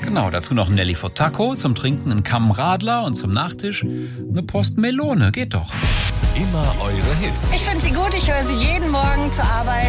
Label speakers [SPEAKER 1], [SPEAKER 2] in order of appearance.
[SPEAKER 1] Genau, dazu noch ein Nelly Furtacco, zum Trinken ein Kamm Radler und zum Nachtisch eine Post Melone. Geht doch.
[SPEAKER 2] Immer eure Hits.
[SPEAKER 3] Ich finde sie gut, ich höre sie jeden Morgen zur Arbeit.